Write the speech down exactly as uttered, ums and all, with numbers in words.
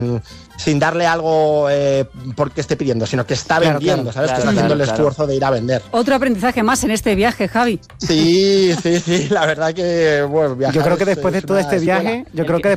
sin darle algo eh, porque esté pidiendo, sino que está Claro, vendiendo, claro, ¿sabes? claro, que está haciendo claro, el claro. esfuerzo de ir a vender. Otro aprendizaje más en este viaje, Javi. Sí, sí, sí, la verdad que bueno, viajar Yo creo que es- después de es todo una este escuela. viaje, yo Es creo que- que